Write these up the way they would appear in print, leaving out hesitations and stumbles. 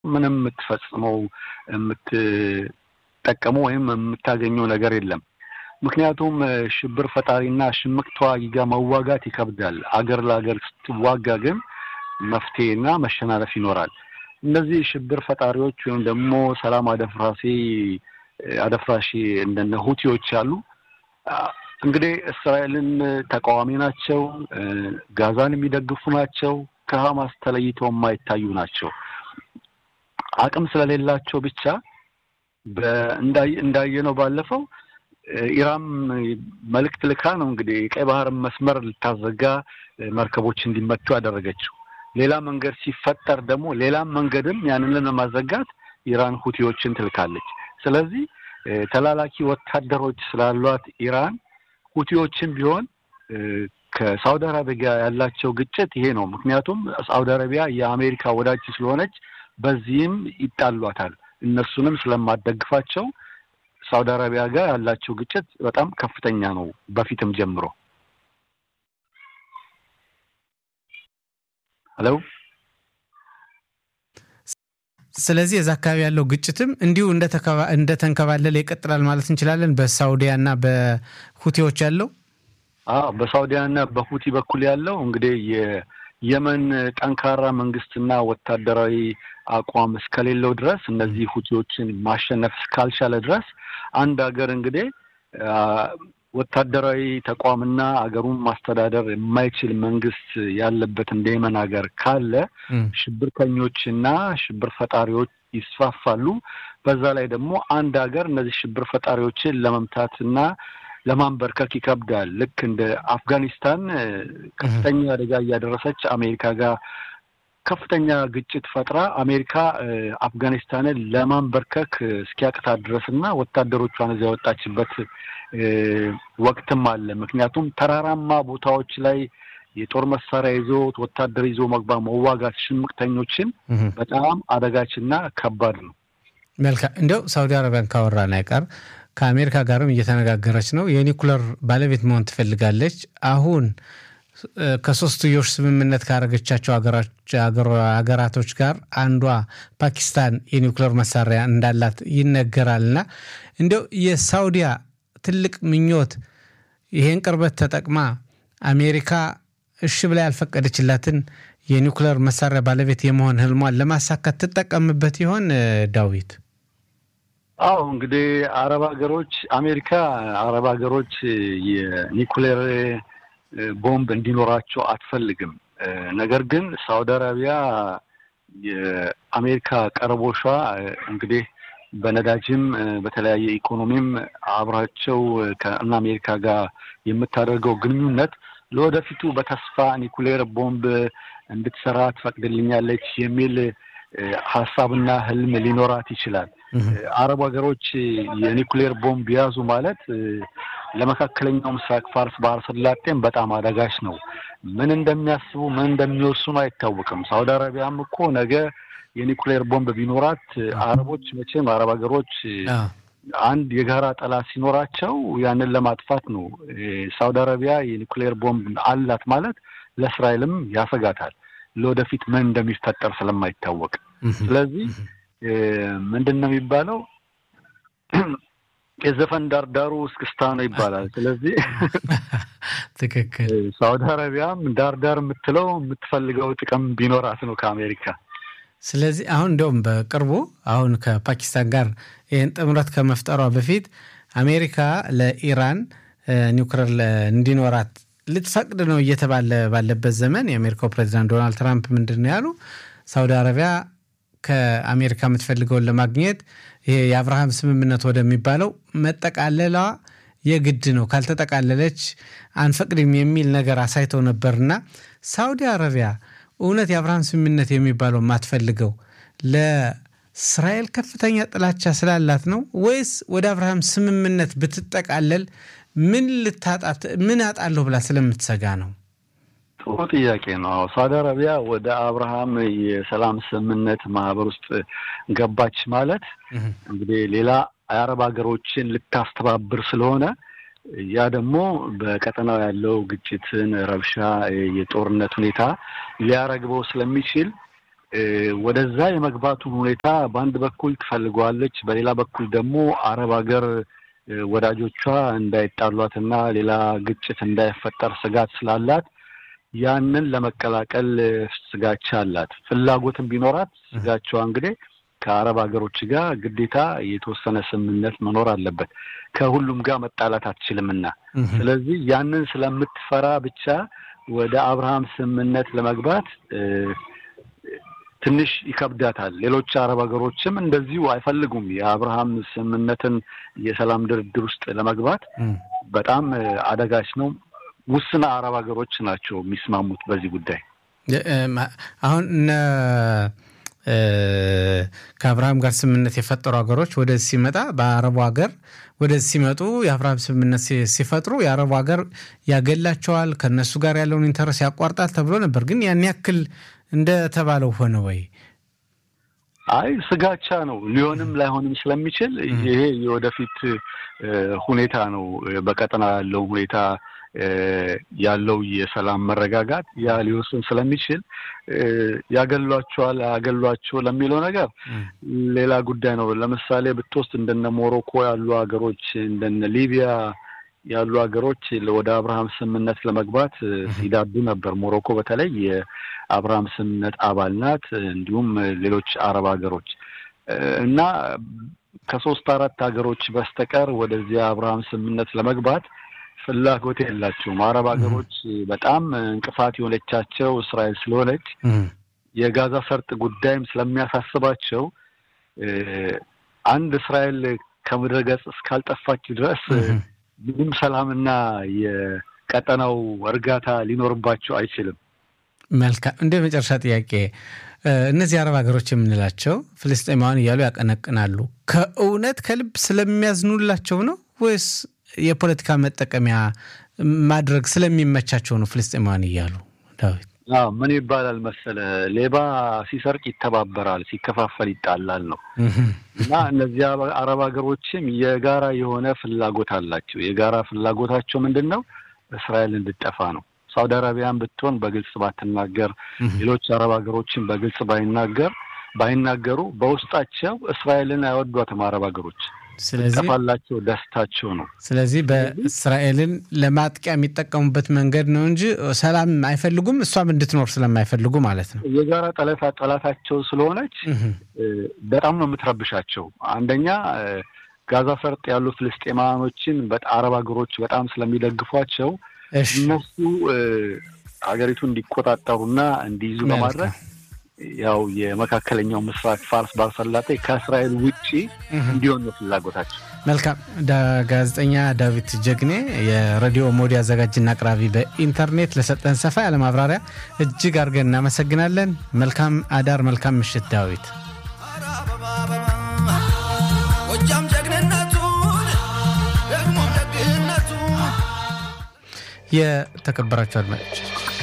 ምንም የምትፈጽመው የምትጠቀመው ወይም የምታገኘው ነገር የለም። ምክንያቱም ሽብር ፈጣሪና ሽምቅ ተዋጊ ጋር መዋጋት ይከብዳል። አገር ለአገር ስትዋጋ ግን መፍትሄና መሸናነፍ ይኖራል። እነዚህ ሽብር ፈጣሪዎች ወይም ደግሞ ሰላም አደፍራሺ እንደነ ሁቲዎች አሉ። እንግዲህ እስራኤልን ተቃዋሚ ናቸው፣ ጋዛን የሚደግፉ ናቸው፣ ከሐማስ ተለይተው የማይታዩ ናቸው። አቅም ስለሌላቸው ብቻ እንዳየነው ባለፈው ኢራን መልእክት ልካ ነው እንግዲህ ቀይ ባህር መስመር ልታዘጋ መርከቦች እንዲመቱ ያደረገችው። ሌላ መንገድ ሲፈጠር ደግሞ ሌላ መንገድም ያንን ለማዘጋት ኢራን ሁቲዎችን ትልካለች። ስለዚህ ተላላኪ ወታደሮች ስላሏት ኢራን ሁቲዎችን ቢሆን ከሳውዲ አረቢያ ያላቸው ግጭት ይሄ ነው። ምክንያቱም ሳውዲ አረቢያ የአሜሪካ ወዳጅ ስለሆነች በዚህም ይጣሏታል። እነሱንም ስለማደግፋቸው ሳውዲ አረቢያ ጋር ያላቸው ግጭት በጣም ከፍተኛ ነው በፊትም ጀምሮ። ሄሎ። ስለዚህ እዛ አካባቢ ያለው ግጭትም እንዲሁ እንደተንከባለለ ይቀጥላል ማለት እንችላለን። በሳውዲያና በሁቲዎች ያለው በሳውዲያና በሁቲ በኩል ያለው እንግዲህ የየመን ጠንካራ መንግስትና ወታደራዊ አቋም እስከሌለው ድረስ እነዚህ ሁቲዎችን ማሸነፍ እስካልቻለ ድረስ አንድ ሀገር እንግዲህ ወታደራዊ ተቋምና አገሩን ማስተዳደር የማይችል መንግስት ያለበት እንደ የመን ሀገር ካለ ሽብርተኞችና ሽብር ፈጣሪዎች ይስፋፋሉ። በዛ ላይ ደግሞ አንድ ሀገር እነዚህ ሽብር ፈጣሪዎችን ለመምታትና ለማንበርከክ ይከብዳል። ልክ እንደ አፍጋኒስታን ከፍተኛ አደጋ እያደረሰች አሜሪካ ጋር ከፍተኛ ግጭት ፈጥራ አሜሪካ አፍጋኒስታንን ለማንበርከክ እስኪያቅታት ድረስና ወታደሮቿን እዚያ ያወጣችበት ወቅትም አለ። ምክንያቱም ተራራማ ቦታዎች ላይ የጦር መሳሪያ ይዞ ወታደር ይዞ መዋጋት ሽምቅተኞችን በጣም አደጋችና ከባድ ነው። መልካም። እንደው ሳውዲ አረቢያን ካወራን አይቀር ከአሜሪካ ጋርም እየተነጋገረች ነው። የኒኩለር ባለቤት መሆን ትፈልጋለች። አሁን ከሶስትዮሽ ስምምነት ካረገቻቸው ሀገራቶች ጋር አንዷ ፓኪስታን የኒኩለር መሳሪያ እንዳላት ይነገራልና እንደው የሳውዲያ ትልቅ ምኞት ይሄን ቅርበት ተጠቅማ አሜሪካ እሺ ብላ ያልፈቀደችላትን የኒኩለር መሳሪያ ባለቤት የመሆን ህልሟን ለማሳካት ትጠቀምበት ይሆን ዳዊት? እንግዲህ አሜሪካ አረብ ሀገሮች የኒኩሌር ቦምብ እንዲኖራቸው አትፈልግም። ነገር ግን ሳውዲ አረቢያ የአሜሪካ ቀረቦቿ እንግዲህ በነዳጅም በተለያየ ኢኮኖሚም አብራቸው ከአሜሪካ ጋር የምታደርገው ግንኙነት ለወደፊቱ በተስፋ ኒኩሌር ቦምብ እንድትሰራ ትፈቅድልኛለች የሚል ሐሳብና ህልም ሊኖራት ይችላል። አረብ ሀገሮች የኒኩሌር ቦምብ ያዙ ማለት ለመካከለኛው ምስራቅ ፋርስ ባህረ ሰላጤም በጣም አደጋች ነው። ምን እንደሚያስቡ ምን እንደሚወስኑ አይታወቅም። ሳውዲ አረቢያም እኮ ነገ የኒኩሌር ቦምብ ቢኖራት አረቦች መቼም አረብ ሀገሮች አንድ የጋራ ጠላት ሲኖራቸው ያንን ለማጥፋት ነው። ሳውዲ አረቢያ የኒኩሌር ቦምብ አላት ማለት ለእስራኤልም ያሰጋታል፣ ለወደፊት ምን እንደሚፈጠር ስለማይታወቅ። ስለዚህ ምንድነው የሚባለው የዘፈን ዳርዳሩ እስክስታ ነው ይባላል። ስለዚህ ትክክል ሳውዲ አረቢያም ዳርዳር የምትለው የምትፈልገው ጥቅም ቢኖራት ነው ከአሜሪካ። ስለዚህ አሁን እንደውም በቅርቡ አሁን ከፓኪስታን ጋር ይህን ጥምረት ከመፍጠሯ በፊት አሜሪካ ለኢራን ኒውክሌር እንዲኖራት ልትፈቅድ ነው እየተባለ ባለበት ዘመን የአሜሪካው ፕሬዝዳንት ዶናልድ ትራምፕ ምንድነው ያሉ? ሳውዲ አረቢያ ከአሜሪካ የምትፈልገውን ለማግኘት ይሄ የአብርሃም ስምምነት ወደሚባለው መጠቃለሏ የግድ ነው፣ ካልተጠቃለለች አንፈቅድም የሚል ነገር አሳይተው ነበርና ሳውዲ አረቢያ እውነት የአብርሃም ስምምነት የሚባለው ማትፈልገው ለእስራኤል ከፍተኛ ጥላቻ ስላላት ነው ወይስ ወደ አብርሃም ስምምነት ብትጠቃለል ምን አጣለሁ ብላ ስለምትሰጋ ነው? ጥሩ ጥያቄ ነው። ሳውዲ አረቢያ ወደ አብርሃም የሰላም ስምምነት ማህበር ውስጥ ገባች ማለት እንግዲህ ሌላ አረብ ሀገሮችን ልታስተባብር ስለሆነ ያ ደግሞ በቀጠናው ያለው ግጭትን፣ ረብሻ፣ የጦርነት ሁኔታ ሊያረግበው ስለሚችል ወደዛ የመግባቱ ሁኔታ በአንድ በኩል ትፈልጓለች በሌላ በኩል ደግሞ አረብ ሀገር ወዳጆቿ እንዳይጣሏትና ሌላ ግጭት እንዳይፈጠር ስጋት ስላላት ያንን ለመቀላቀል ስጋቻ አላት ፍላጎትም ቢኖራት ስጋቻዋ እንግዲህ ከአረብ ሀገሮች ጋር ግዴታ የተወሰነ ስምምነት መኖር አለበት ከሁሉም ጋር መጣላት አትችልምና ስለዚህ ያንን ስለምትፈራ ብቻ ወደ አብርሃም ስምምነት ለመግባት ትንሽ ይከብዳታል ሌሎች አረብ ሀገሮችም እንደዚሁ አይፈልጉም የአብርሃም ስምምነትን የሰላም ድርድር ውስጥ ለመግባት በጣም አደጋች ነው ውስና አረብ ሀገሮች ናቸው የሚስማሙት በዚህ ጉዳይ አሁን ከአብርሃም ጋር ስምምነት የፈጠሩ ሀገሮች ወደዚህ ሲመጣ በአረቡ ሀገር ወደዚህ ሲመጡ የአብርሃም ስምምነት ሲፈጥሩ የአረቡ ሀገር ያገላቸዋል ከነሱ ጋር ያለውን ኢንተረስ ያቋርጣል ተብሎ ነበር ግን ያን ያክል እንደተባለው ሆነ ወይ አይ ስጋቻ ነው ሊሆንም ላይሆንም ስለሚችል ይሄ የወደፊት ሁኔታ ነው በቀጠና ያለው ሁኔታ ያለው የሰላም መረጋጋት ያ ሊወስን ስለሚችል ያገሏቸው ለሚለው ነገር ሌላ ጉዳይ ነው ለምሳሌ ብትወስድ እንደነ ሞሮኮ ያሉ ሀገሮች እንደነ ሊቢያ ያሉ ሀገሮች ወደ አብርሃም ስምምነት ለመግባት ይዳዱ ነበር ሞሮኮ በተለይ የአብርሃም ስምምነት አባል ናት እንዲሁም ሌሎች አረብ ሀገሮች እና ከ3-4 ሀገሮች በስተቀር ወደዚህ አብርሃም ስምምነት ለመግባት ፍላጎት የላቸውም አረብ ሀገሮች በጣም እንቅፋት የሆነቻቸው እስራኤል ስለሆነች የጋዛ ሰርጥ ጉዳይም ስለሚያሳስባቸው አንድ እስራኤል ከምድረ ገጽ እስካልጠፋች ድረስ ምንም ሰላምና የቀጠናው እርጋታ ሊኖርባቸው አይችልም መልካም እንደ መጨረሻ ጥያቄ እነዚህ አረብ ሀገሮች የምንላቸው ፍልስጤማውያን እያሉ ያቀነቅናሉ ከእውነት ከልብ ስለሚያዝኑላቸው ነው ወይስ የፖለቲካ መጠቀሚያ ማድረግ ስለሚመቻቸው ነው ፍልስጤማውያን እያሉ ዳዊት ምን ይባላል መሰለ ሌባ ሲሰርቅ ይተባበራል ሲከፋፈል ይጣላል ነው እና እነዚህ አረብ ሀገሮችም የጋራ የሆነ ፍላጎት አላቸው የጋራ ፍላጎታቸው ምንድነው እስራኤል እንድትጠፋ ነው ሳውዲ አረቢያን ብትሆን በግልጽ ባትናገር ሌሎች አረብ ሀገሮችን በግልጽ ባይናገሩ በውስጣቸው እስራኤልን አይወዷትም አረብ ሀገሮች ስለዚህ ተፋላቸው ደስታቸው ነው ስለዚህ በእስራኤልን ለማጥቂያ የሚጠቀሙበት መንገድ ነው እንጂ ሰላም አይፈልጉም እሷም እንድትኖር ስለማይፈልጉ ማለት ነው የጋራ ጠላታቸው ስለሆነች በጣም ነው የምትረብሻቸው አንደኛ ጋዛ ሰርጥ ያሉ ፍልስጤማውያኖችን በአረብ ሀገሮች በጣም ስለሚደግፏቸው እነሱ ሀገሪቱን እንዲቆጣጠሩና እንዲይዙ በማድረግ ያው የመካከለኛው ምስራቅ ፋርስ ባርሰላጤ ከእስራኤል ውጪ እንዲሆን ነው ፍላጎታቸው መልካም ጋዜጠኛ ዳዊት ጀግኔ የሬዲዮ ሞዲ አዘጋጅና አቅራቢ በኢንተርኔት ለሰጠን ሰፋ ያለ ማብራሪያ እጅግ አድርገን እናመሰግናለን መልካም አዳር መልካም ምሽት ዳዊት ወጃም ጀግነቱን ደግሞ ደግነቱ የተከበራችሁ አድማጮች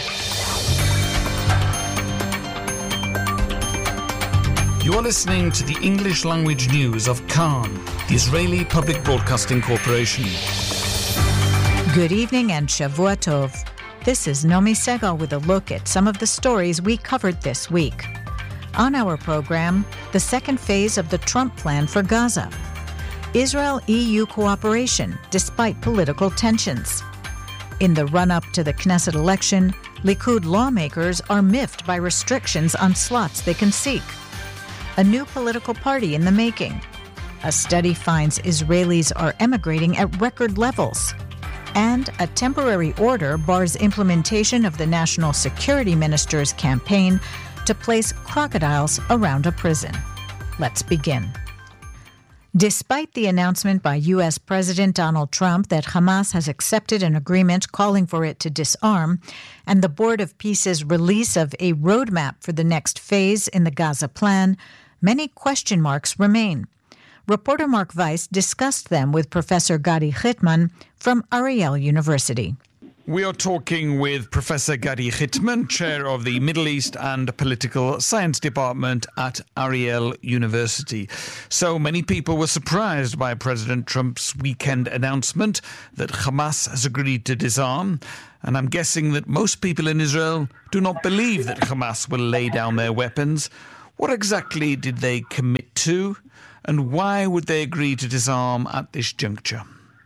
You're listening to the English language news of Khan, the Israeli Public Broadcasting Corporation. Good evening and Shavua Tov. This is Nomi Segal with a look at some of the stories we covered this week. On our program, the second phase of the Trump plan for Gaza. Israel-EU cooperation despite political tensions. In the run-up to the Knesset election, Likud lawmakers are miffed by restrictions on slots they can seek. A new political party in the making. A study finds Israelis are emigrating at record levels. And a temporary order bars implementation of the National Security Minister's campaign to place crocodiles around a prison. Let's begin. Despite the announcement by U.S. President Donald Trump that Hamas has accepted an agreement calling for it to disarm, and the Board of Peace's release of a roadmap for the next phase in the Gaza plan, many question marks remain. Reporter Mark Weiss discussed them with Professor Gadi Chitman from Ariel University. We are talking with Professor Gadi Chitman, Chair of the Middle East and Political Science Department at Ariel University. So many people were surprised by President Trump's weekend announcement that Hamas has agreed to disarm. And I'm guessing that most people in Israel do not believe that Hamas will lay down their weapons. What exactly did they commit to? And why would they agree to disarm at this juncture?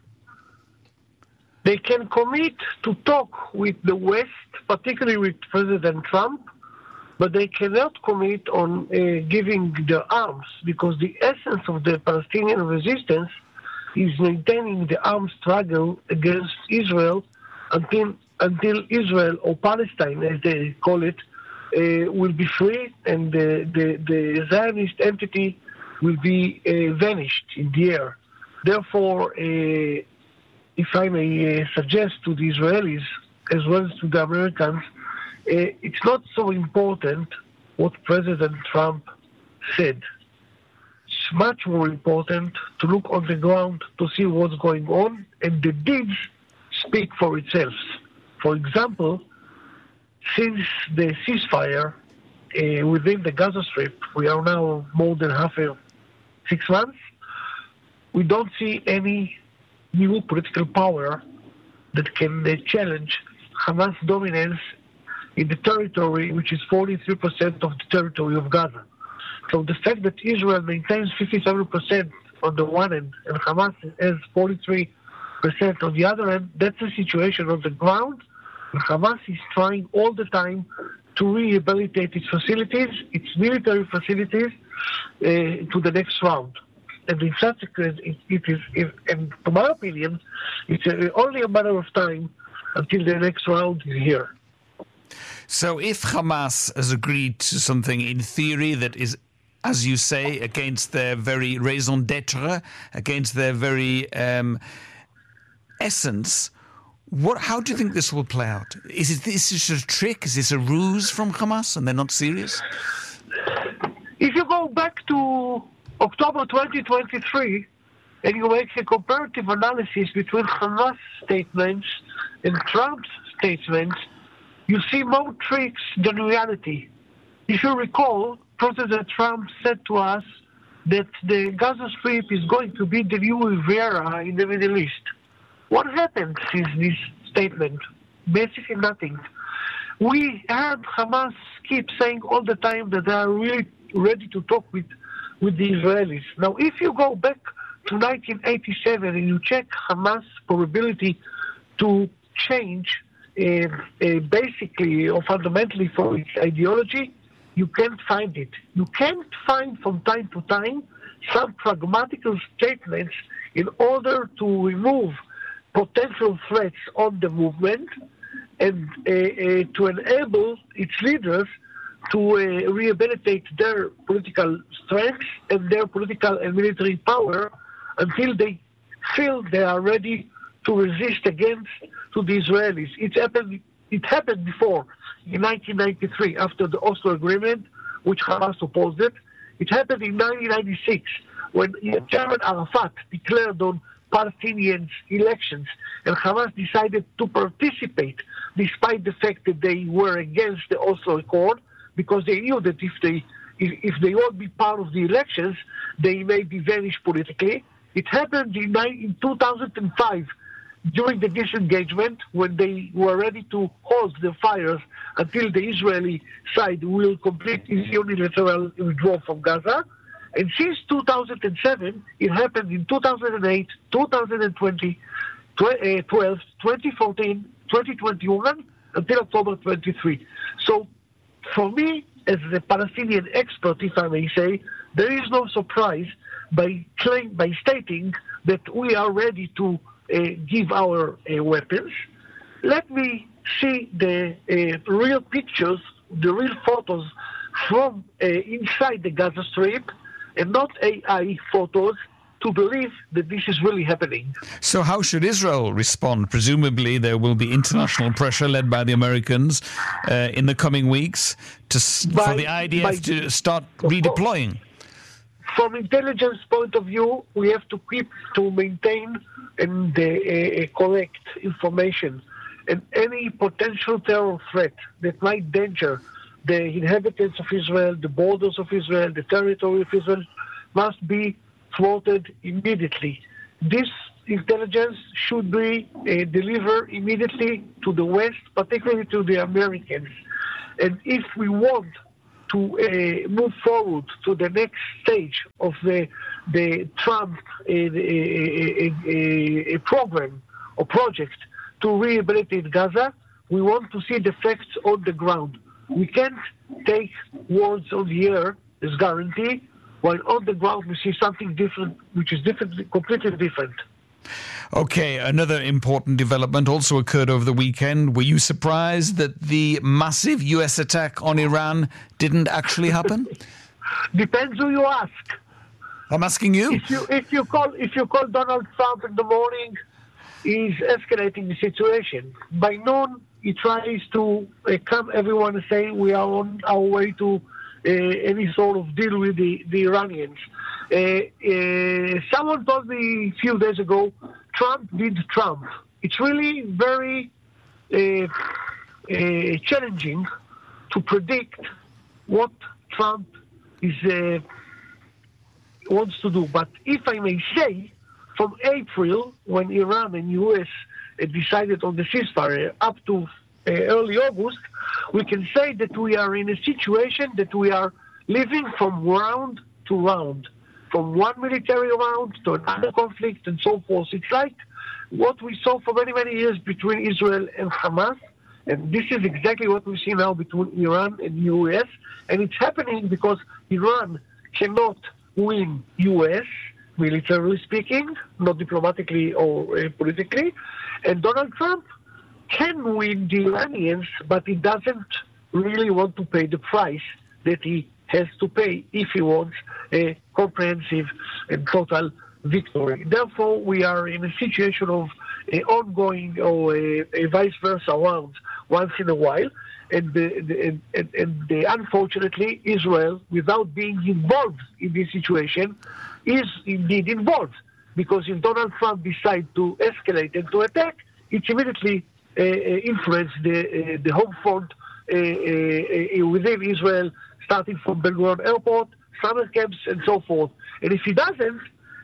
They can commit to talk with the West, particularly with President Trump, but they cannot commit on giving the arms, because the essence of the Palestinian resistance is maintaining the armed struggle against Israel until Israel, or Palestine as they call it, will be free, and the Zionist entity will be vanished in the air. Therefore, if I may suggest to the Israelis as well as to the Americans, it's not so important what President Trump said. It's much more important to look on the ground to see what's going on, and the deeds speak for itself. For example, since the ceasefire within the Gaza Strip, we are now more than 6 months, we don't see any new political power that can challenge Hamas dominance in the territory, which is 43% of the territory of Gaza. So the fact that Israel maintains 57% on the one end and Hamas has 43% on the other end, that's the situation on the ground. And Hamas is trying all the time to rehabilitate its facilities, its military facilities, to the next round. And in such a case, and to my opinion, it's only a matter of time until the next round is here. So if Hamas has agreed to something in theory that is, as you say, against their very raison d'etre, against their very essence, how do you think this will play out? Is this just a trick? Is this a ruse from Hamas and they're not serious? If you go back to October 2023, and you make a comparative analysis between Hamas statements and Trump's statements, you see more tricks than reality. If you recall, President Trump said to us that the Gaza Strip is going to be the new Riviera in the Middle East. What happened since this statement? Basically nothing. We heard Hamas keep saying all the time that they are really ready to talk with the Israelis. Now, if you go back to 1987 and you check Hamas' probability to change basically or fundamentally for its ideology, you can't find it. You can't find from time to time some pragmatical statements in order to remove potential threats on the movement and to enable its leaders to rehabilitate their political strength and their political and military power until they feel they are ready to resist against to the Israelis. It happened before in 1993 after the Oslo Agreement, which Hamas opposed it. It happened in 1996 when Chairman Arafat declared on Palestinian elections, and Hamas decided to participate despite the fact that they were against the Oslo Accord, because they knew that if they won't be part of the elections, they may be vanished politically. It happened in 2005 during the disengagement, when they were ready to hold the fires until the Israeli side will complete its unilateral withdrawal from Gaza. And since 2007, it happened in 2008, 2020, 2012, 2014, 2021, until October 23. So for me, as a Palestinian expert, if I may say, there is no surprise by stating that we are ready to give our weapons. Let me see the real pictures, the real photos from inside the Gaza Strip, and not AI photos, to believe that this is really happening. So how should Israel respond? Presumably there will be international pressure led by the Americans in the coming weeks for the IDF to start redeploying. From intelligence point of view, we have to maintain and collect information. and any potential terror threat that might endanger the inhabitants of Israel, the borders of Israel, the territory of Israel, must be thwarted immediately. This intelligence should be delivered immediately to the West, particularly to the Americans. And if we want to move forward to the next stage of the Trump program or project to rehabilitate Gaza, we want to see the effects on the ground. We can't take words on the air as guarantee, while on the ground we see something different, which is completely different. Okay, another important development also occurred over the weekend. Were you surprised that the massive U.S. attack on Iran didn't actually happen? Depends who you ask. I'm asking you. If you call Donald Trump in the morning, he's escalating the situation. By noon, he tries to calm everyone and say we are on our way to any sort of deal with the Iranians. Someone told me a few days ago, Trump did Trump. It's really very challenging to predict what Trump wants to do. But if I may say, from April, when Iran and U.S. decided on the ceasefire up to early August, we can say that we are in a situation that we are living from round to round, from one military round to another conflict and so forth. It's like what we saw for many, many years between Israel and Hamas, and this is exactly what we see now between Iran and U.S., and it's happening because Iran cannot win U.S., militarily speaking, not diplomatically or politically, and Donald Trump can win the Iranians, but he doesn't really want to pay the price that he has to pay if he wants a comprehensive and total victory. Therefore, we are in a situation of ongoing or a vice versa round once in a while, and unfortunately, Israel, without being involved in this situation, is indeed involved, because if Donald Trump decides to escalate and to attack, it immediately influence the home front within Israel, starting from Ben Gurion Airport, summer camps, and so forth. And if he doesn't,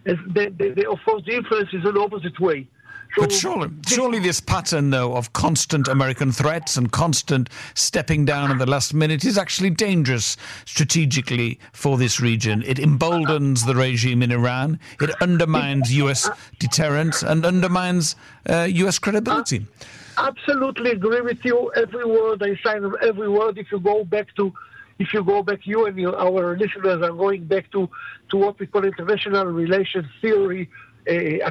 of course, the influence is in the opposite way. So but surely this pattern, though, of constant American threats and constant stepping down at the last minute is actually dangerous strategically for this region. It emboldens the regime in Iran. It undermines U.S. deterrence and undermines U.S. credibility. Absolutely agree with you. Every word, I sign on every word. If you go back, you and our listeners are going back to what we call international relations theory and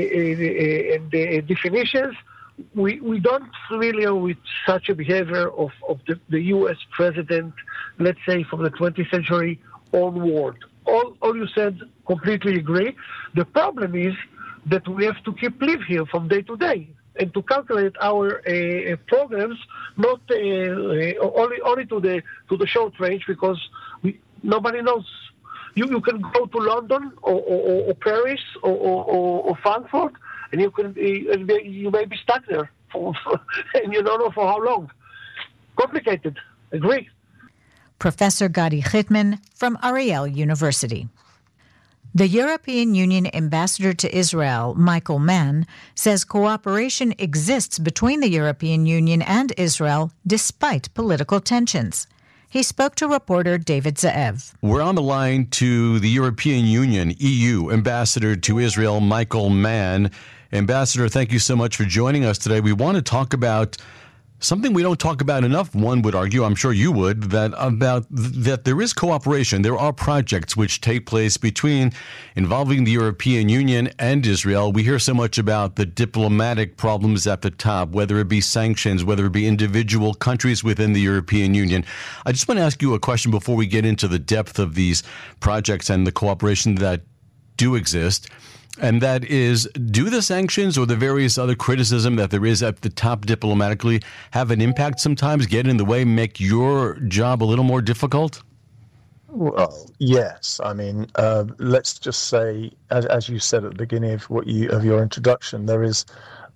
the definitions. We don't familiar with such a behavior of the U.S. president, let's say from the 20th century onward. All you said, completely agree. The problem is that we have to keep live here from day to day, and to calculate our programs not only to the short range, because nobody knows. You can go to London or Paris or Frankfurt, and you may be stuck there and you don't know for how long. Complicated. Agree. Professor Gadi Chitman from Ariel University. The European Union ambassador to Israel, Michael Mann, says cooperation exists between the European Union and Israel despite political tensions. He spoke to reporter David Ze'ev. We're on the line to the European Union, EU, ambassador to Israel, Michael Mann. Ambassador, thank you so much for joining us today. We want to talk about something we don't talk about enough, one would argue, I'm sure you would, that there is cooperation. There are projects which take place involving the European Union and Israel. We hear so much about the diplomatic problems at the top, whether it be sanctions, whether it be individual countries within the European Union. I just want to ask you a question before we get into the depth of these projects and the cooperation that do exist. And that is, do the sanctions or the various other criticism that there is at the top diplomatically have an impact sometimes, get in the way, make your job a little more difficult? Well, yes. I mean, let's just say, as you said at the beginning of your introduction, there is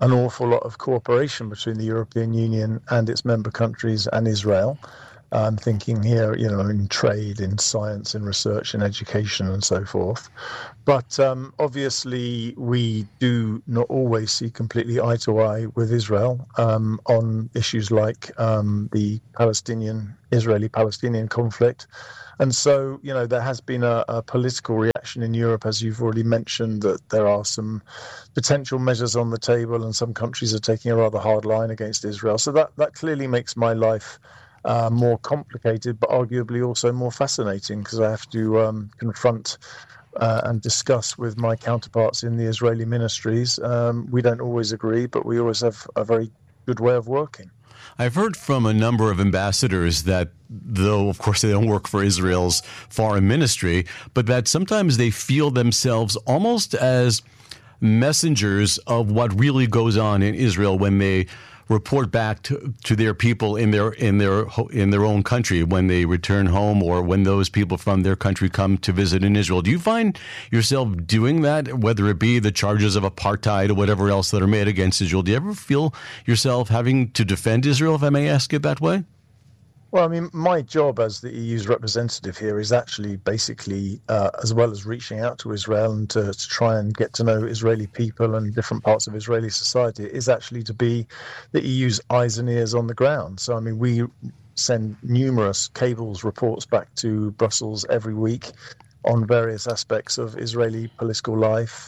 an awful lot of cooperation between the European Union and its member countries and Israel. I'm thinking here, in trade, in science, in research, in education, and so forth. But obviously, we do not always see completely eye to eye with Israel on issues like the Israeli-Palestinian conflict. And so, there has been a political reaction in Europe, as you've already mentioned, that there are some potential measures on the table, and some countries are taking a rather hard line against Israel. So that clearly makes my life more complicated, but arguably also more fascinating, because I have to confront and discuss with my counterparts in the Israeli ministries. We don't always agree, but we always have a very good way of working. I've heard from a number of ambassadors that, though, of course, they don't work for Israel's foreign ministry, but that sometimes they feel themselves almost as messengers of what really goes on in Israel when they report back to their people in their own country when they return home, or when those people from their country come to visit in Israel. Do you find yourself doing that, whether it be the charges of apartheid or whatever else that are made against Israel? Do you ever feel yourself having to defend Israel, if I may ask it that way? Well, I mean, my job as the EU's representative here is actually basically, as well as reaching out to Israel and to try and get to know Israeli people and different parts of Israeli society, is actually to be the EU's eyes and ears on the ground. So, I mean, we send numerous cables reports back to Brussels every week on various aspects of Israeli political life,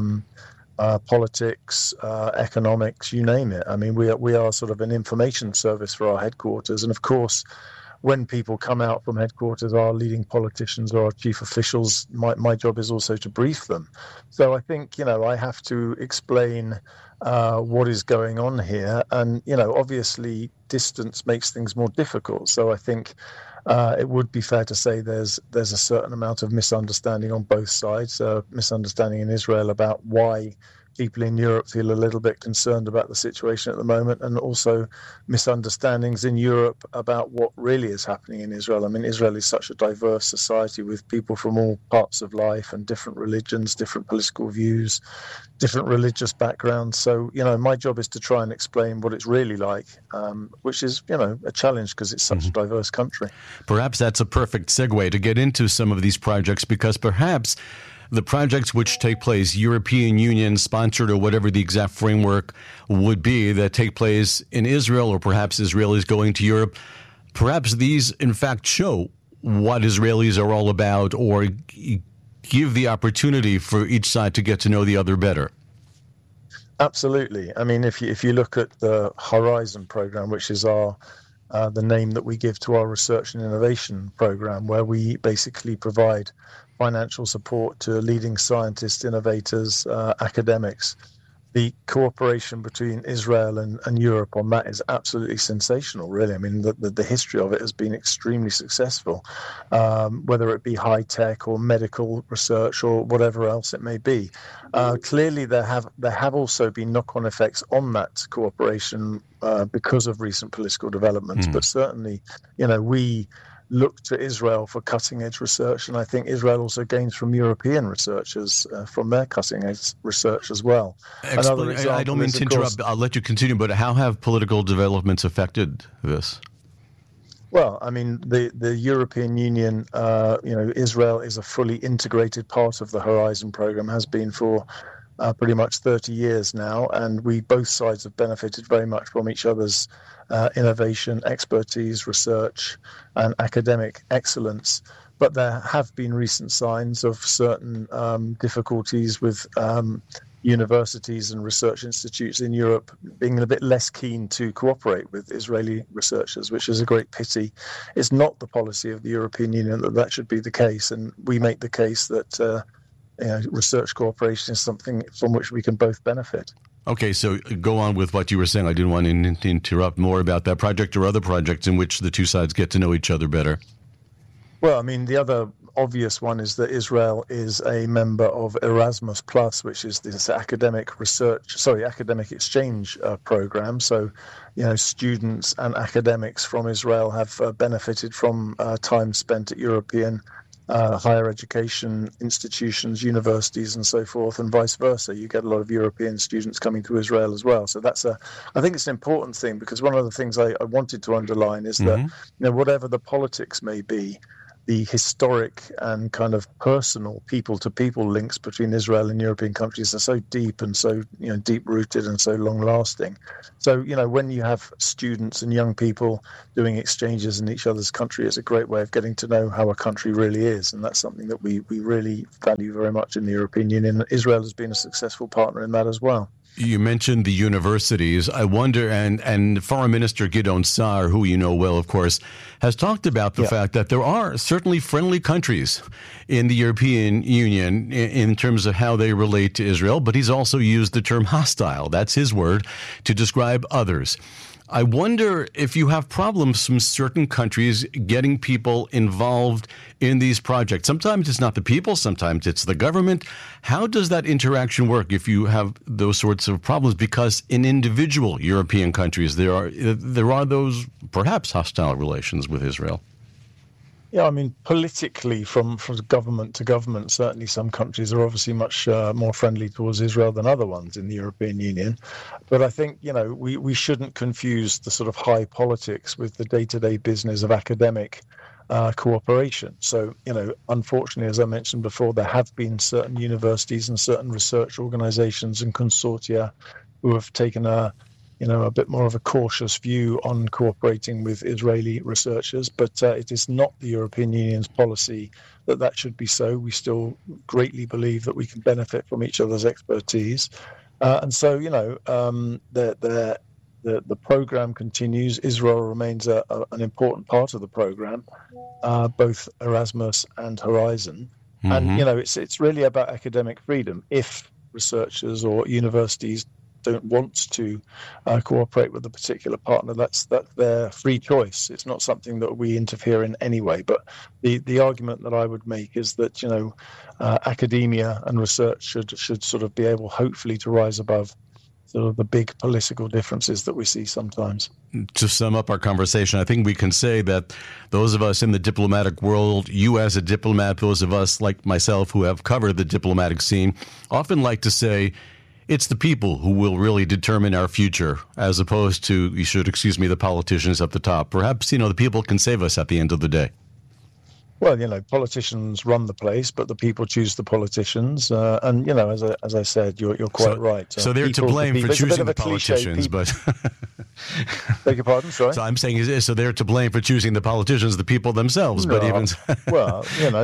politics, economics, you name it. I mean, we are sort of an information service for our headquarters. And of course, when people come out from headquarters, our leading politicians or our chief officials, my job is also to brief them. So I think, I have to explain what is going on here. And, obviously distance makes things more difficult. So I think it would be fair to say there's a certain amount of misunderstanding on both sides, misunderstanding in Israel about why people in Europe feel a little bit concerned about the situation at the moment, and also misunderstandings in Europe about what really is happening in Israel. I mean, Israel is such a diverse society with people from all parts of life and different religions, different political views, different religious backgrounds. So, my job is to try and explain what it's really like, which is, a challenge because it's such a diverse country. Perhaps that's a perfect segue to get into some of these projects, because perhaps the projects which take place, European Union sponsored or whatever the exact framework would be, that take place in Israel, or perhaps Israelis going to Europe, perhaps these in fact show what Israelis are all about, or give the opportunity for each side to get to know the other better. Absolutely. I mean, if you look at the Horizon program, which is the name that we give to our research and innovation program, where we basically provide financial support to leading scientists, innovators, academics. The cooperation between Israel and Europe on that is absolutely sensational, really. I mean, the history of it has been extremely successful, whether it be high tech or medical research or whatever else it may be. Clearly, there have also been knock-on effects on that cooperation because of recent political developments. But certainly, we look to Israel for cutting-edge research, and I think Israel also gains from European researchers from their cutting-edge research as well. I don't mean to interrupt. I'll let you continue, but how have political developments affected this? Well, I mean, the European Union, Israel is a fully integrated part of the Horizon program, has been for pretty much 30 years now, and both sides have benefited very much from each other's innovation, expertise, research, and academic excellence. But there have been recent signs of certain difficulties with universities and research institutes in Europe being a bit less keen to cooperate with Israeli researchers, which is a great pity. It's not the policy of the European Union that should be the case, and we make the case that research cooperation is something from which we can both benefit. Okay, so go on with what you were saying. I didn't want to interrupt. More about that project or other projects in which the two sides get to know each other better. Well, I mean, the other obvious one is that Israel is a member of Erasmus Plus, which is this academic exchange program. So, students and academics from Israel have benefited from time spent at European higher education institutions, universities, and so forth, and vice versa. You get a lot of European students coming to Israel as well. So I think it's an important thing, because one of the things I wanted to underline is that, whatever the politics may be, the historic and kind of personal people-to-people links between Israel and European countries are so deep and so deep-rooted and so long-lasting. So when you have students and young people doing exchanges in each other's country, it's a great way of getting to know how a country really is, and that's something that we really value very much in the European Union. Israel has been a successful partner in that as well. You mentioned the universities. I wonder, and Foreign Minister Gideon Sa'ar, who you know well, of course, has talked about the fact that there are certainly friendly countries in the European Union in terms of how they relate to Israel, but he's also used the term hostile, that's his word, to describe others. I wonder if you have problems from certain countries getting people involved in these projects. Sometimes it's not the people, sometimes it's the government. How does that interaction work if you have those sorts of problems? Because in individual European countries, there are those perhaps hostile relations with Israel. Yeah, I mean, politically, from government to government, certainly some countries are obviously much more friendly towards Israel than other ones in the European Union. But I think, we shouldn't confuse the sort of high politics with the day-to-day business of academic cooperation. So, unfortunately, as I mentioned before, there have been certain universities and certain research organizations and consortia who have taken a bit more of a cautious view on cooperating with Israeli researchers, but it is not the European Union's policy that should be so. We still greatly believe that we can benefit from each other's expertise. And so, the program continues. Israel remains an important part of the program, both Erasmus and Horizon. Mm-hmm. And, it's really about academic freedom. If researchers or universities don't want to cooperate with a particular partner, that's their free choice. It's not something that we interfere in anyway. But the argument that I would make is that academia and research should sort of be able, hopefully, to rise above sort of the big political differences that we see sometimes. To sum up our conversation, I think we can say that those of us in the diplomatic world, you as a diplomat, those of us like myself who have covered the diplomatic scene, often like to say, it's the people who will really determine our future, as opposed to, you should excuse me, the politicians at the top. Perhaps, the people can save us at the end of the day. Well, politicians run the place, but the people choose the politicians. And, as I said, you're quite right. So they're to blame for choosing the politicians, but... Beg your pardon, sorry? So I'm saying, so they're to blame for choosing the politicians, the people themselves, no. But even... Well,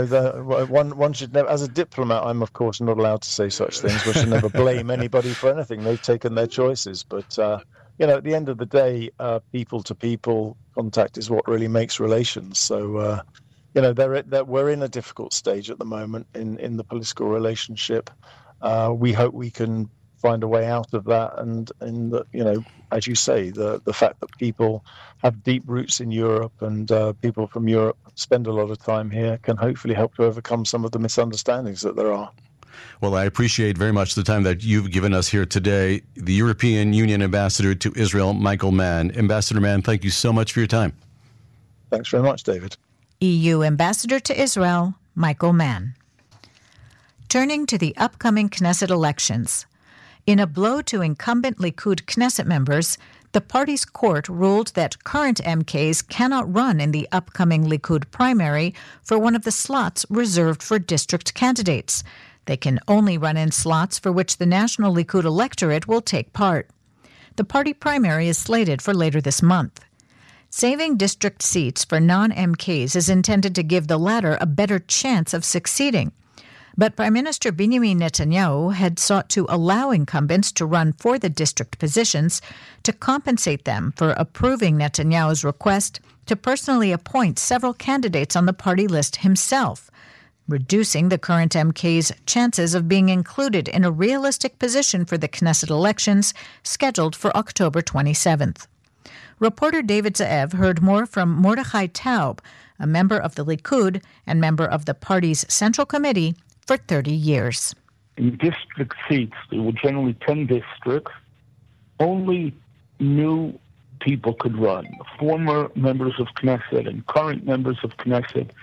one should never... As a diplomat, I'm, of course, not allowed to say such things. We should never blame anybody for anything. They've taken their choices. But, at the end of the day, people-to-people contact is what really makes relations. So... we're in a difficult stage at the moment in the political relationship. We hope we can find a way out of that. And as you say, the fact that people have deep roots in Europe and people from Europe spend a lot of time here can hopefully help to overcome some of the misunderstandings that there are. Well, I appreciate very much the time that you've given us here today. The European Union Ambassador to Israel, Michael Mann. Ambassador Mann, thank you so much for your time. Thanks very much, David. EU Ambassador to Israel, Michael Mann. Turning to the upcoming Knesset elections. In a blow to incumbent Likud Knesset members, the party's court ruled that current MKs cannot run in the upcoming Likud primary for one of the slots reserved for district candidates. They can only run in slots for which the national Likud electorate will take part. The party primary is slated for later this month. Saving district seats for non-MKs is intended to give the latter a better chance of succeeding. But Prime Minister Benjamin Netanyahu had sought to allow incumbents to run for the district positions to compensate them for approving Netanyahu's request to personally appoint several candidates on the party list himself, reducing the current MK's chances of being included in a realistic position for the Knesset elections scheduled for October 27th. Reporter David Ze'ev heard more from Mordechai Taub, a member of the Likud and member of the party's Central Committee for 30 years. In district seats, there were generally 10 districts. Only new people could run. Former members of Knesset and current members of Knesset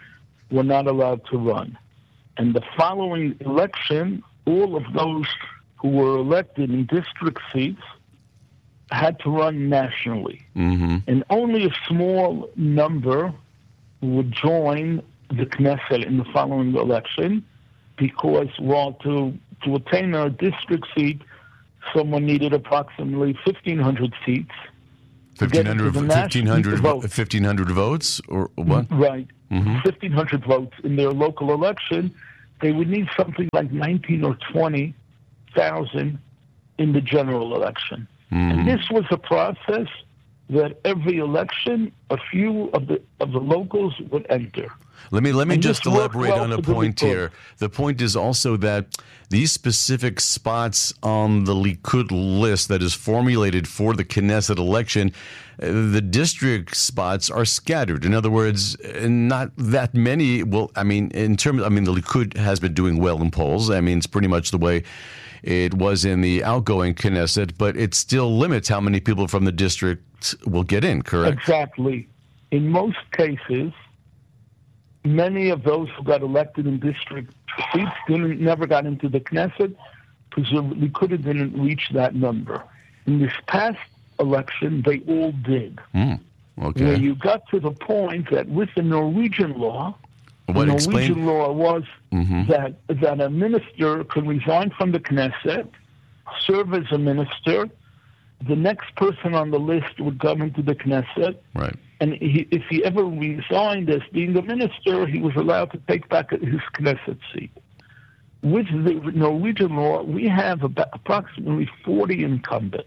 were not allowed to run. And the following election, all of those who were elected in district seats had to run nationally. Mm-hmm. And only a small number would join the Knesset in the following election, because while to attain a district seat, someone needed approximately 1,500 seats. 1,500 votes, or what? Right. Mm-hmm. 1,500 votes in their local election. They would need something like 19 or 20,000 in the general election. Mm-hmm. And this was a process that every election, a few of the locals would enter. Let me just elaborate on a point here. The point is also that these specific spots on the Likud list that is formulated for the Knesset election, the district spots are scattered. In other words, not that many the Likud has been doing well in polls. I mean, it's pretty much the way it was in the outgoing Knesset, but it still limits how many people from the district will get in, correct? Exactly. In most cases, many of those who got elected in district seats never got into the Knesset, presumably didn't reach that number. In this past election, they all did. Okay. Where you got to the point that with the Norwegian law, law was that a minister could resign from the Knesset, serve as a minister. The next person on the list would come into the Knesset. Right. And if he ever resigned as being a minister, he was allowed to take back his Knesset seat. With the Norwegian law, we have approximately 40 incumbents.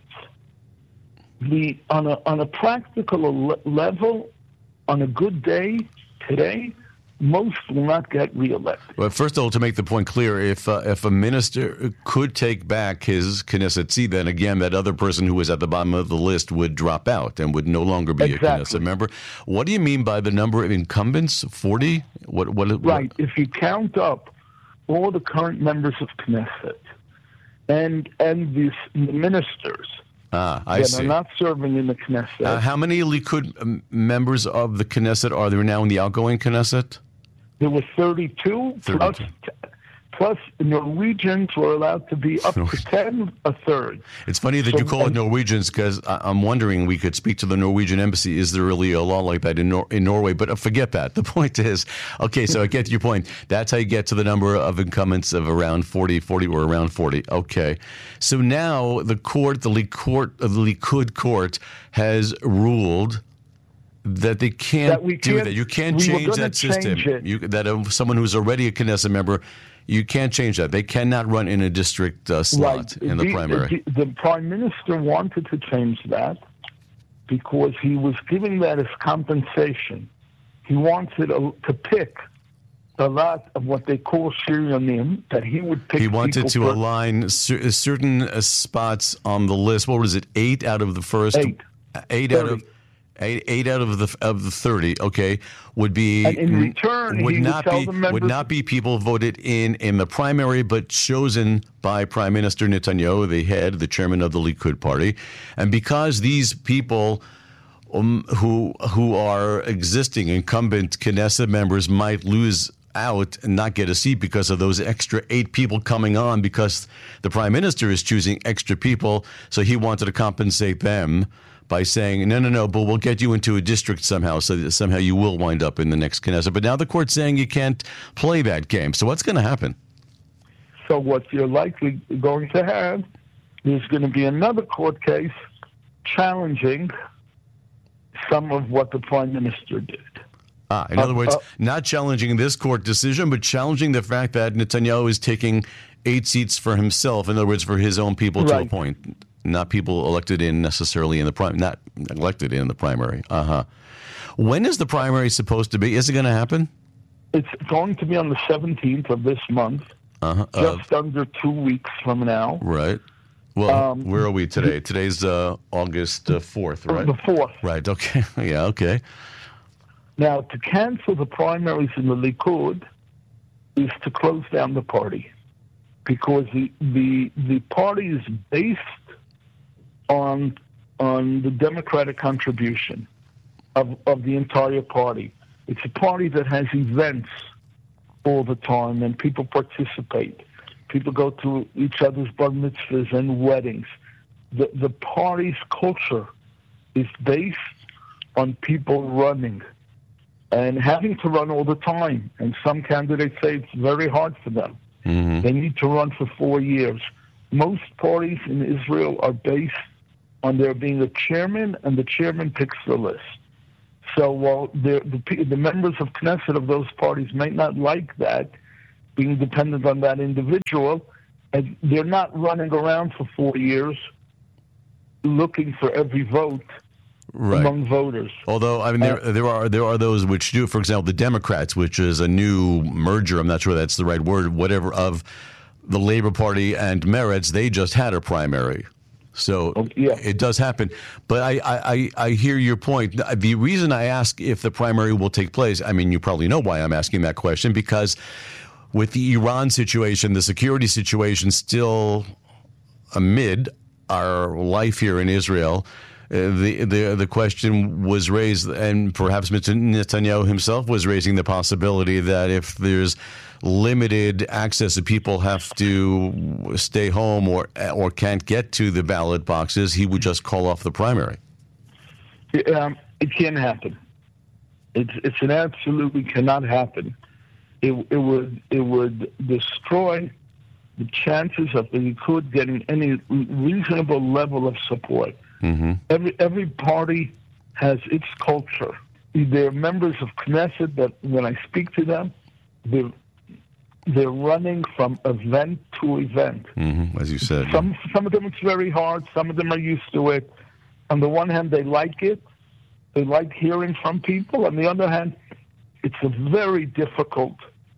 On a practical level, on a good day today, most will not get reelected. Well, first of all, to make the point clear, if a minister could take back his Knesset seat, then again, that other person who was at the bottom of the list would drop out and would no longer be a Knesset member. What do you mean by the number of incumbents? 40? Right. If you count up all the current members of Knesset and the ministers that are not serving in the Knesset. How many Likud members of the Knesset are there now in the outgoing Knesset? There were 32. Plus Norwegians were allowed to be up to 10, a third. It's funny that you call it Norwegians, because I'm wondering, we could speak to the Norwegian embassy. Is there really a law like that in Norway? But forget that. The point is, okay, so I get your point. That's how you get to the number of incumbents of around 40 or around 40. Okay. So now the Likud court has ruled that they can't do that. You can't change that system. Someone who's already a Knesset member, you can't change that. They cannot run in a district slot in the primary. The Prime Minister wanted to change that because he was giving that as compensation. He wanted to pick a lot of what they call Shiryonim, that he would pick. He wanted to align certain spots on the list. What was it? 8 out of the first? 8 out of... 8 out of the 30, okay, would be, and in return, would not be people voted in the primary, but chosen by Prime Minister Netanyahu, the chairman of the Likud party, and because these people who are existing incumbent Knesset members might lose out and not get a seat because of those extra 8 people coming on, because the Prime Minister is choosing extra people, so he wanted to compensate them by saying, no, but we'll get you into a district somehow, so that somehow you will wind up in the next Knesset. But now the court's saying you can't play that game. So what's going to happen? So what you're likely going to have is going to be another court case challenging some of what the Prime Minister did. In other words, not challenging this court decision, but challenging the fact that Netanyahu is taking 8 seats for himself, in other words, for his own people to appoint. Not people elected in necessarily in the not elected in the primary. When is the primary supposed to be? Is it going to happen? It's going to be on the 17th of this month, just under 2 weeks from now. Right. Well, where are we today? Today's August 4th, right? The 4th. Right. Okay. Yeah. Okay. Now, to cancel the primaries in the Likud is to close down the party, because the party is based on the democratic contribution of the entire party. It's a party that has events all the time, and people participate. People go to each other's bar mitzvahs and weddings. The party's culture is based on people running and having to run all the time. And some candidates say it's very hard for them. Mm-hmm. They need to run for 4 years. Most parties in Israel are based on there being a chairman, and the chairman picks the list. So while the members of Knesset of those parties may not like that, being dependent on that individual, and they're not running around for 4 years looking for every vote among voters. Although, I mean, there are those which do. For example, the Democrats, which is a new merger, I'm not sure that's the right word, whatever, of the Labor Party and Meretz, they just had a primary. So it does happen. But I hear your point. The reason I ask if the primary will take place, I mean, you probably know why I'm asking that question, because with the Iran situation, the security situation still amid our life here in Israel, the question was raised, and perhaps Mr. Netanyahu himself was raising the possibility that if there's limited access, that people have to stay home or can't get to the ballot boxes, he would just call off the primary. It can't happen. It's an absolutely cannot happen. It would destroy the chances of the Likud getting any reasonable level of support. Mm-hmm. Every party has its culture. There are members of Knesset that, when I speak to them, they're running from event to event. Mm-hmm, as you said. Some of them it's very hard. Some of them are used to it. On the one hand, they like it. They like hearing from people. On the other hand, it's a very difficult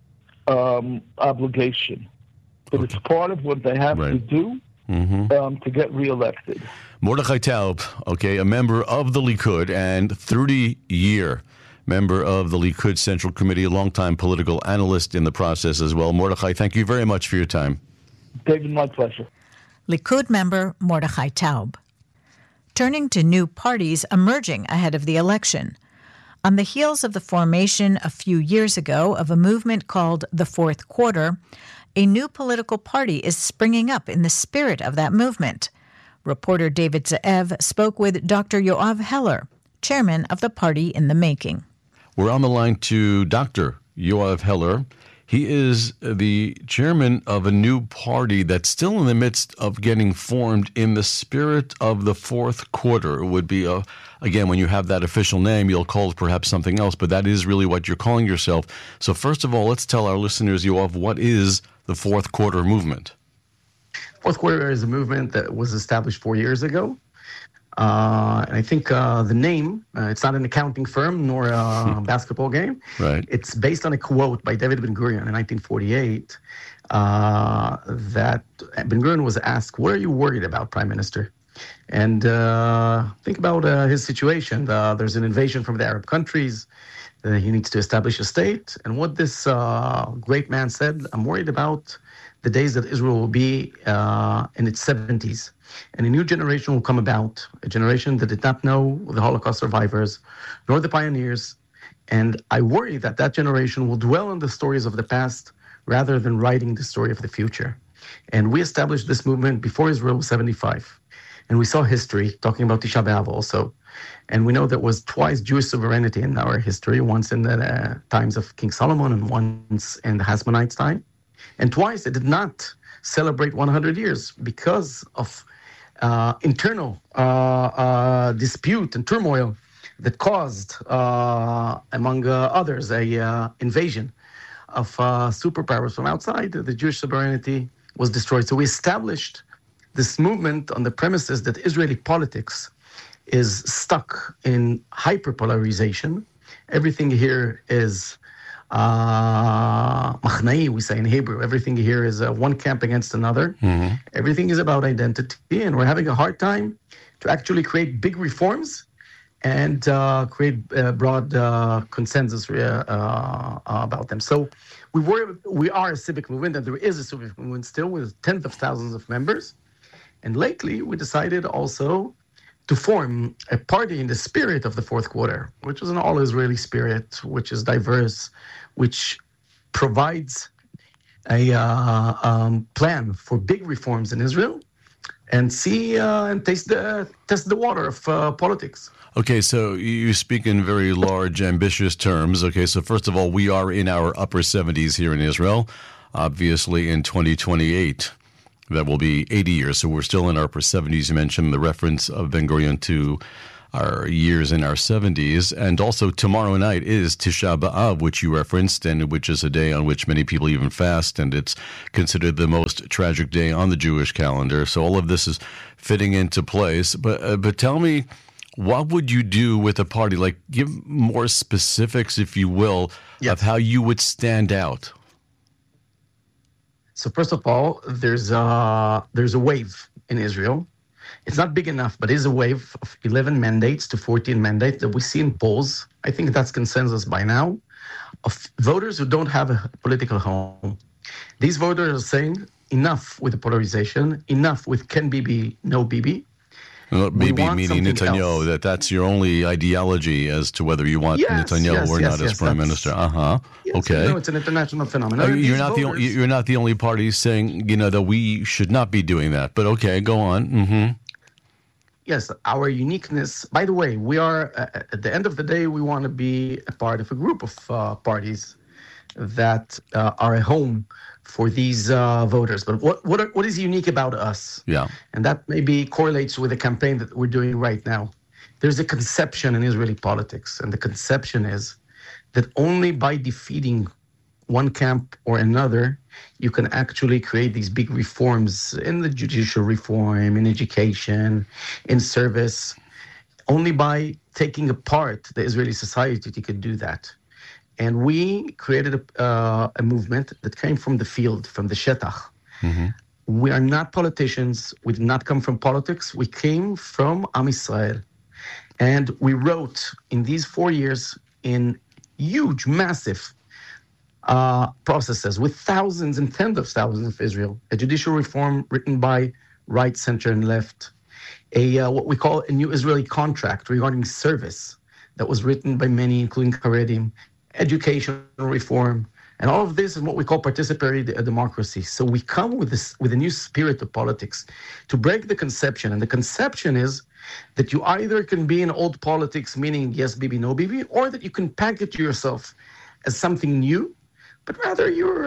obligation. But it's part of what they have to do to get reelected. Mordechai Taub, a member of the Likud and 30-year member of the Likud Central Committee, a longtime political analyst in the process as well. Mordechai, thank you very much for your time. David, my pleasure. Likud member Mordechai Taub. Turning to new parties emerging ahead of the election. On the heels of the formation a few years ago of a movement called the Fourth Quarter, a new political party is springing up in the spirit of that movement. Reporter David Ze'ev spoke with Dr. Yoav Heller, chairman of the party in the making. We're on the line to Dr. Yoav Heller. He is the chairman of a new party that's still in the midst of getting formed in the spirit of the Fourth Quarter. It would be, again, when you have that official name, you'll call it perhaps something else, but that is really what you're calling yourself. So first of all, let's tell our listeners, Yoav, what is the Fourth Quarter movement? Fourth Quarter is a movement that was established 4 years ago. And I think the name, it's not an accounting firm nor a basketball game. Right. It's based on a quote by David Ben-Gurion in 1948 that Ben-Gurion was asked, what are you worried about, Prime Minister? And think about his situation. There's an invasion from the Arab countries. He needs to establish a state. And what this great man said, I'm worried about the days that Israel will be in its 70s. And a new generation will come about, a generation that did not know the Holocaust survivors, nor the pioneers. And I worry that that generation will dwell on the stories of the past rather than writing the story of the future. And we established this movement before Israel was 75. And we saw history, talking about Tisha B'Av also. And we know there was twice Jewish sovereignty in our history, once in the times of King Solomon and once in the Hasmonetes' time. And twice it did not celebrate 100 years because of internal dispute and turmoil that caused, among others, a invasion of superpowers from outside. The Jewish sovereignty was destroyed. So we established this movement on the premises that Israeli politics is stuck in hyperpolarization. Everything here is machnai, we say in Hebrew. Everything here is one camp against another. Mm-hmm. Everything is about identity, and we're having a hard time to actually create big reforms and create broad consensus about them. So we are a civic movement, and there is a civic movement still with tens of thousands of members. And lately, we decided also to form a party in the spirit of the Fourth Quarter, which is an all-Israeli spirit, which is diverse, which provides a plan for big reforms in Israel, and see and test the water of politics. Okay, so you speak in very large, ambitious terms. Okay, so first of all, we are in our upper 70s here in Israel. Obviously, in 2028, that will be 80 years. So we're still in our upper 70s. You mentioned the reference of Ben-Gurion to our years in our 70s. And also tomorrow night is Tisha B'Av, which you referenced, and which is a day on which many people even fast. And it's considered the most tragic day on the Jewish calendar. So all of this is fitting into place. But tell me, what would you do with a party? Like, give more specifics, if you will, of how you would stand out. So first of all, there's a wave in Israel. It's not big enough, but it is a wave of 11 mandates to 14 mandates that we see in polls. I think that's consensus by now, of voters who don't have a political home. These voters are saying enough with the polarization, enough with Ken Bibi, no Bibi. Bibi meaning Netanyahu, that's your only ideology as to whether you want Netanyahu or not as prime minister. Yes, okay. No, it's an international phenomenon. You're not the only party saying that we should not be doing that. But okay, go on. Mm-hmm. Yes, our uniqueness. By the way, we are at the end of the day, we want to be a part of a group of parties that are a home for these voters. But what is unique about us? Yeah. And that maybe correlates with the campaign that we're doing right now. There's a conception in Israeli politics, and the conception is that only by defeating one camp or another, you can actually create these big reforms in the judicial reform, in education, in service. Only by taking apart the Israeli society, you could do that. And we created a movement that came from the field, from the Shetach. Mm-hmm. We are not politicians. We did not come from politics. We came from Am Yisrael. And we wrote in these 4 years in huge, massive processes with thousands and tens of thousands of Israel, a judicial reform written by right, center, and left, what we call a new Israeli contract regarding service that was written by many, including Haredim, educational reform, and all of this is what we call participatory democracy. So we come with a new spirit of politics to break the conception. And the conception is that you either can be in old politics, meaning yes, Bibi, no Bibi, or that you can package yourself as something new, but rather you're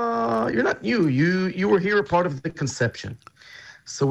not new. You were here a part of the conception. So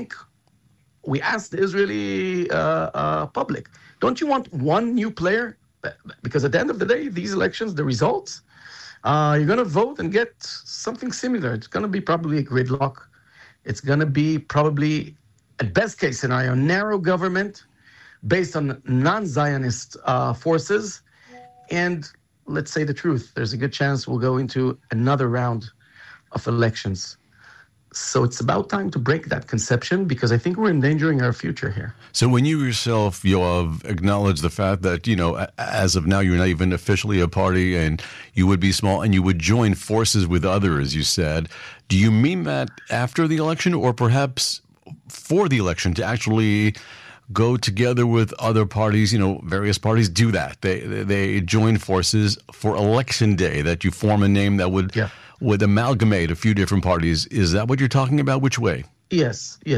we asked the Israeli public, don't you want one new player? Because at the end of the day, these elections, the results, you're going to vote and get something similar. It's going to be probably a gridlock. It's going to be probably, at best case scenario, narrow government based on non-Zionist forces. And let's say the truth, there's a good chance we'll go into another round of elections. So it's about time to break that conception, because I think we're endangering our future here. So when you yourself, Yoav, acknowledge the fact that, as of now, you're not even officially a party and you would be small and you would join forces with others, you said, do you mean that after the election or perhaps for the election to actually go together with other parties? Various parties do that. They join forces for election day, that you form a name that would amalgamate a few different parties. Is that what you're talking about? Which way? Yes. The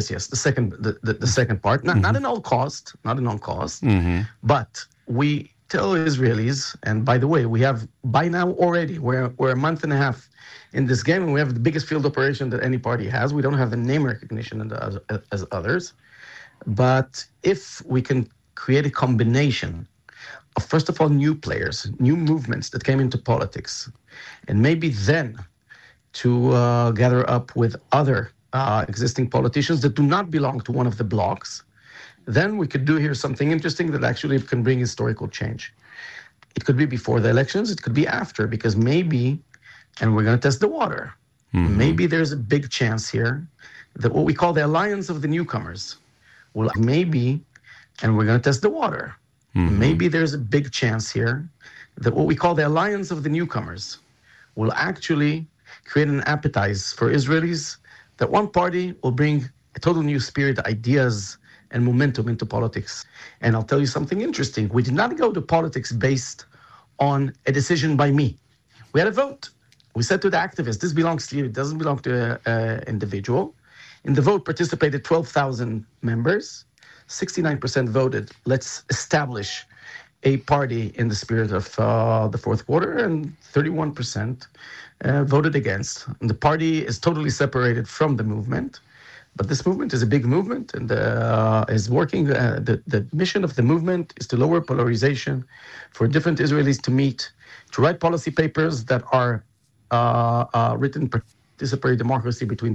second part, not in all cost, mm-hmm. but we tell Israelis, and by the way, we have by now already, we're a month and a half in this game, and we have the biggest field operation that any party has. We don't have the name recognition as others, but if we can create a combination of, first of all, new players, new movements that came into politics, and maybe then to gather up with other existing politicians that do not belong to one of the blocs, then we could do here something interesting that actually can bring historical change. It could be before the elections, it could be after, because maybe, and we're going to test the water, maybe there's a big chance here that what we call the alliance of the newcomers will maybe, and we're going to test the water, maybe there's a big chance here that what we call the alliance of the newcomers will actually create an appetite for Israelis, that one party will bring a total new spirit, ideas, and momentum into politics. And I'll tell you something interesting. We did not go to politics based on a decision by me. We had a vote. We said to the activists, this belongs to you. It doesn't belong to an individual. In the vote participated 12,000 members. 69% voted, let's establish a party in the spirit of the fourth quarter, and 31% voted against. And the party is totally separated from the movement. But this movement is a big movement and is working. The mission of the movement is to lower polarization, for different Israelis to meet, to write policy papers that are written participatory democracy between